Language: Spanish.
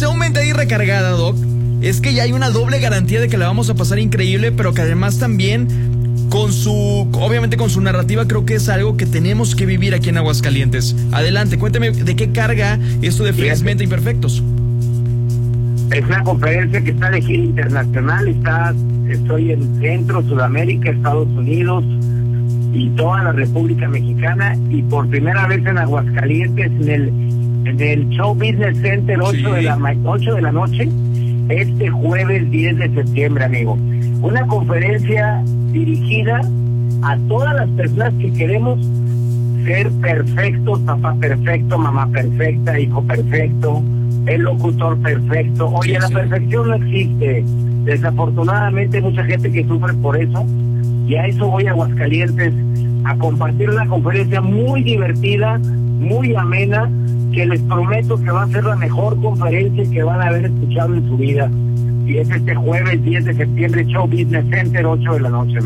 sea aumentada y recargada, Doc, es que ya hay una doble garantía de que la vamos a pasar increíble, pero que además también obviamente con su narrativa, creo que es algo que tenemos que vivir aquí en Aguascalientes. Adelante, cuénteme de qué carga esto de Felizmente Imperfectos. Es una conferencia que está de gira internacional, estoy en Centro, Sudamérica, Estados Unidos y toda la República Mexicana, y por primera vez en Aguascalientes, en el Show Business Center, 8 de la noche, este jueves 10 de septiembre, amigo. Una conferencia dirigida a todas las personas que queremos ser perfectos, papá perfecto, mamá perfecta, hijo perfecto, el locutor perfecto. Oye, la perfección no existe. Desafortunadamente hay mucha gente que sufre por eso, y a eso voy a Aguascalientes, a compartir una conferencia muy divertida, muy amena, que les prometo que va a ser la mejor conferencia que van a haber escuchado en su vida. Y es este jueves 10 de septiembre, Show Business Center, 8 de la noche.